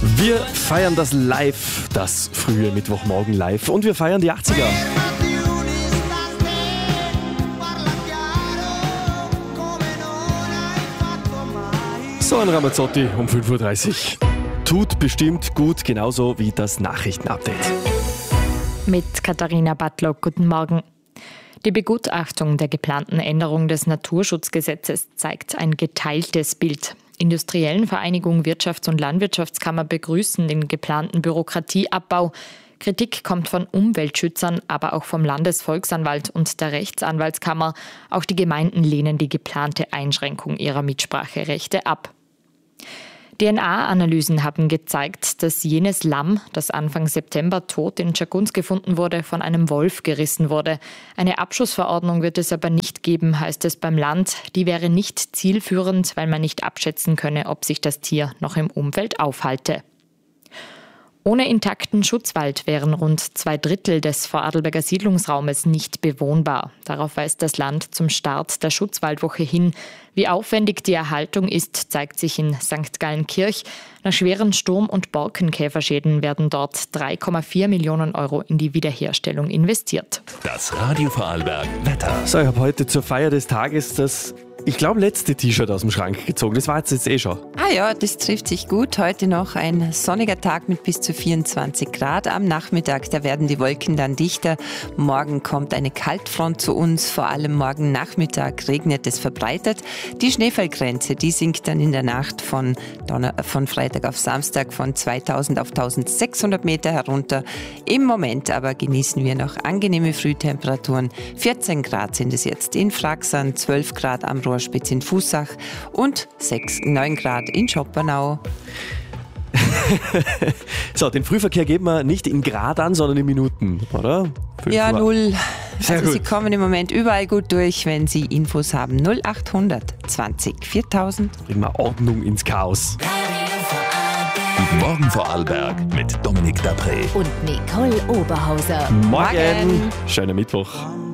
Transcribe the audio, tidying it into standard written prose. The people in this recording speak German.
Wir feiern das live, das frühe Mittwochmorgen live, und wir feiern die 80er. So ein Ramazzotti um 5.30 Uhr. Tut bestimmt gut, genauso wie das Nachrichtenupdate. Mit Katharina Badlock, guten Morgen. Die Begutachtung der geplanten Änderung des Naturschutzgesetzes zeigt ein geteiltes Bild. Industriellen Vereinigung Wirtschafts- und Landwirtschaftskammer begrüßen den geplanten Bürokratieabbau. Kritik kommt von Umweltschützern, aber auch vom Landesvolksanwalt und der Rechtsanwaltskammer. Auch die Gemeinden lehnen die geplante Einschränkung ihrer Mitspracherechte ab. DNA-Analysen haben gezeigt, dass jenes Lamm, das Anfang September tot in Tschagunz gefunden wurde, von einem Wolf gerissen wurde. Eine Abschussverordnung wird es aber nicht geben, heißt es beim Land. Die wäre nicht zielführend, weil man nicht abschätzen könne, ob sich das Tier noch im Umfeld aufhalte. Ohne intakten Schutzwald wären rund 2/3 des Vorarlberger Siedlungsraumes nicht bewohnbar. Darauf weist das Land zum Start der Schutzwaldwoche hin. Wie aufwendig die Erhaltung ist, zeigt sich in St. Gallenkirch. Nach schweren Sturm- und Borkenkäferschäden werden dort 3,4 Millionen Euro in die Wiederherstellung investiert. Das Radio Vorarlberg Wetter. So, ich habe heute zur Feier des Tages das, ich glaube, letzte T-Shirt aus dem Schrank gezogen. Das war jetzt eh schon. Ah ja, das trifft sich gut. Heute noch ein sonniger Tag mit bis zu 24 Grad. Am Nachmittag, da werden die Wolken dann dichter. Morgen kommt eine Kaltfront zu uns. Vor allem morgen Nachmittag regnet es verbreitet. Die Schneefallgrenze, die sinkt dann in der Nacht von Freitag auf Samstag von 2000 auf 1600 Meter herunter. Im Moment aber genießen wir noch angenehme Frühtemperaturen. 14 Grad sind es jetzt in Fraxern, 12 Grad am Rohrspitz in Fußach und 9 Grad in Schoppernau. So, den Frühverkehr geben wir nicht in Grad an, sondern in Minuten, oder? Ja, 0. Sehr also gut. Sie kommen im Moment überall gut durch, wenn Sie Infos haben. 0800 20 4000. Bringen wir Ordnung ins Chaos. Guten Morgen Vorarlberg mit Dominik Dapré. Und Nicole Oberhauser. Morgen. Schöner Mittwoch.